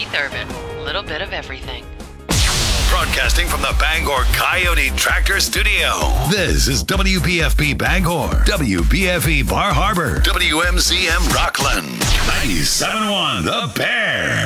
Keith Urban. Little bit of everything. Broadcasting from the Bangor Coyote Tractor Studio. This is WPFB Bangor, WBFE Bar Harbor, WMCM Rockland, 97.1 The Bear.